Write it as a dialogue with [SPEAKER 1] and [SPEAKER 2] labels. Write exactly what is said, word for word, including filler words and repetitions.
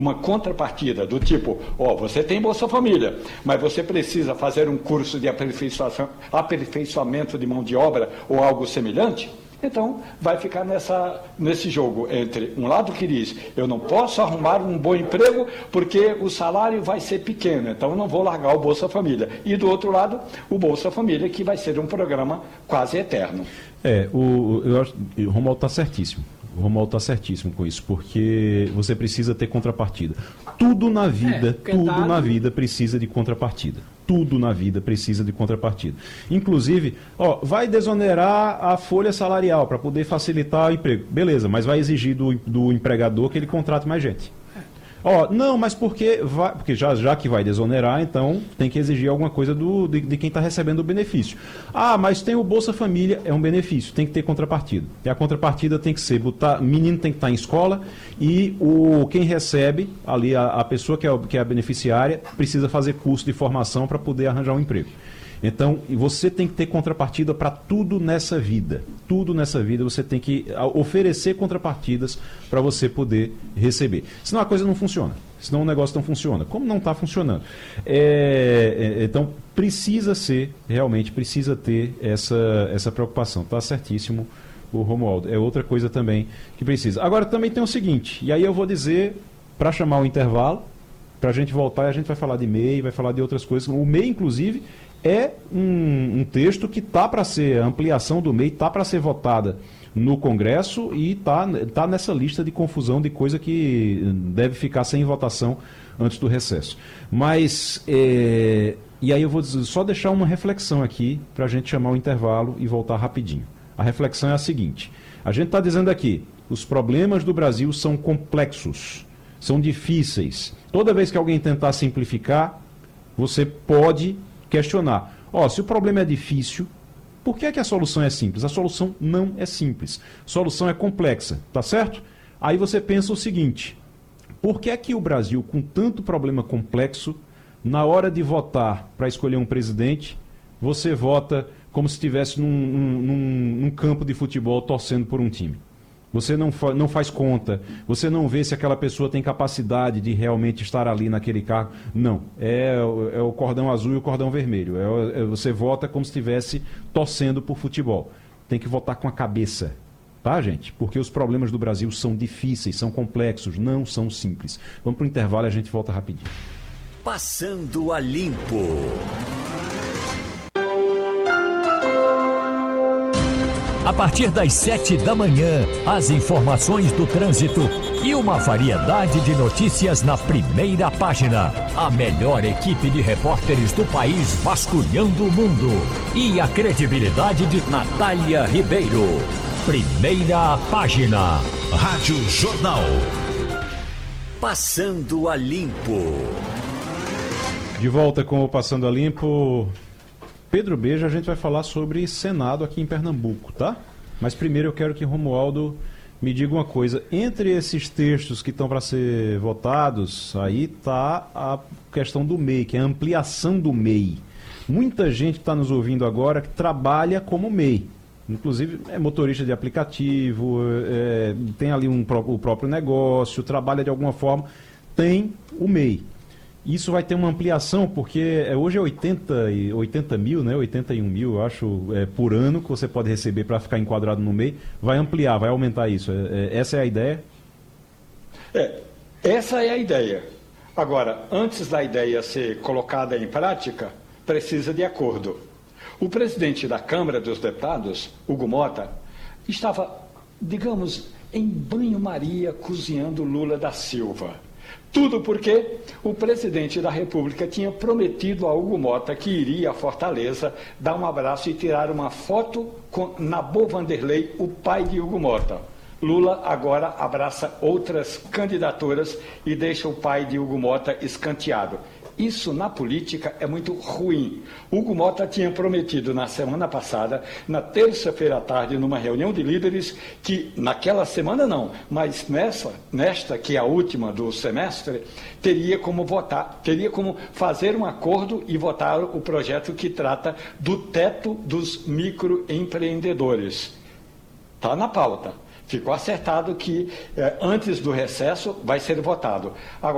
[SPEAKER 1] uma contrapartida do tipo, ó, você tem Bolsa Família, mas você precisa fazer um curso de aperfeiçoação, aperfeiçoamento de mão de obra ou algo semelhante, então vai ficar nessa, nesse jogo entre um lado que diz, eu não posso arrumar um bom emprego porque o salário vai ser pequeno, então eu não vou largar o Bolsa Família. E do outro lado, o Bolsa Família, que vai ser um programa quase eterno.
[SPEAKER 2] É, o, eu acho, o Romualdo está certíssimo. O Romualdo está certíssimo com isso, porque você precisa ter contrapartida. Tudo na vida, é, tudo tá... na vida precisa de contrapartida. Tudo na vida precisa de contrapartida. Inclusive, ó, vai desonerar a folha salarial para poder facilitar o emprego. Beleza, mas vai exigir do, do empregador que ele contrate mais gente. Ó, não, mas porque, vai, porque já, já que vai desonerar, então tem que exigir alguma coisa do, de, de quem está recebendo o benefício. Ah, mas tem o Bolsa Família, é um benefício, tem que ter contrapartida. E a contrapartida tem que ser, botar, menino tem que estar em escola e o, quem recebe, ali a, a pessoa que é, que é a beneficiária, precisa fazer curso de formação para poder arranjar um emprego. Então, você tem que ter contrapartida para tudo nessa vida. Tudo nessa vida você tem que oferecer contrapartidas para você poder receber. Senão a coisa não funciona. Senão o negócio não funciona. Como não está funcionando? É, é, então, precisa ser, realmente, precisa ter essa, essa preocupação. Está certíssimo o Romualdo. É outra coisa também que precisa. Agora, também tem o seguinte, e aí eu vou dizer, para chamar o intervalo, para a gente voltar, a gente vai falar de M E I, vai falar de outras coisas. O M E I, inclusive, é um, um texto que está para ser, a ampliação do M E I está para ser votada no Congresso e está tá nessa lista de confusão de coisa que deve ficar sem votação antes do recesso. Mas, é, e aí eu vou dizer, só deixar uma reflexão aqui para a gente chamar o intervalo e voltar rapidinho. A reflexão é a seguinte, a gente está dizendo aqui, os problemas do Brasil são complexos, são difíceis. Toda vez que alguém tentar simplificar, você pode questionar. Ó, se o problema é difícil, por que é que a solução é simples? A solução não é simples. A solução é complexa, tá certo? Aí você pensa o seguinte, por que é que o Brasil, com tanto problema complexo, na hora de votar para escolher um presidente, você vota como se estivesse num, num, num campo de futebol torcendo por um time? Você não, fa não faz conta, você não vê se aquela pessoa tem capacidade de realmente estar ali naquele cargo. Não, é, é o cordão azul e o cordão vermelho. É, é, você vota como se estivesse torcendo por futebol. Tem que votar com a cabeça, tá, gente? Porque os problemas do Brasil são difíceis, são complexos, não são simples. Vamos para o intervalo e a gente volta rapidinho.
[SPEAKER 3] Passando a Limpo. A partir das sete da manhã, as informações do trânsito e uma variedade de notícias na primeira página. A melhor equipe de repórteres do país vasculhando o mundo. E a credibilidade de Natália Ribeiro. Primeira página. Rádio Jornal. Passando a Limpo.
[SPEAKER 2] De volta com o Passando a Limpo. Pedro Beja, a gente vai falar sobre Senado aqui em Pernambuco, tá? Mas primeiro eu quero que Romualdo me diga uma coisa. Entre esses textos que estão para ser votados, aí está a questão do M E I, que é a ampliação do M E I. Muita gente que está nos ouvindo agora que trabalha como M E I. Inclusive é motorista de aplicativo, é, tem ali um, o próprio negócio, trabalha de alguma forma, tem o M E I. Isso vai ter uma ampliação, porque hoje é oitenta mil, né? oitenta e um mil, eu acho, é, por ano que você pode receber para ficar enquadrado no M E I. Vai ampliar, vai aumentar isso. É, é, essa é a ideia?
[SPEAKER 1] É, essa é a ideia. Agora, antes da ideia ser colocada em prática, precisa de acordo. O presidente da Câmara dos Deputados, Hugo Mota, estava, digamos, em banho-maria cozinhando Lula da Silva. Tudo porque o presidente da República tinha prometido a Hugo Mota que iria à Fortaleza dar um abraço e tirar uma foto com Nabor Vanderlei, o pai de Hugo Mota. Lula agora abraça outras candidaturas e deixa o pai de Hugo Mota escanteado. Isso, na política, é muito ruim. Hugo Mota tinha prometido na semana passada, na terça-feira à tarde, numa reunião de líderes, que naquela semana não, mas nessa, nesta, que é a última do semestre, teria como votar, teria como fazer um acordo e votar o projeto que trata do teto dos microempreendedores. Está na pauta. Ficou acertado que, eh, antes do recesso, vai ser votado. Agora,